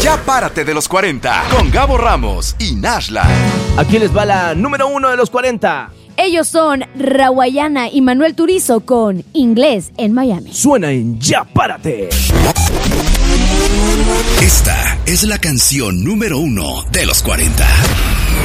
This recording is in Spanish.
Ya párate de los 40 con Gabo Ramos y Nashla. Aquí les va la número 1 de los 40. Ellos son Rawayana y Manuel Turizo con Inglés en Miami. Suena en Ya Párate. Esta es la canción número 1 de los 40.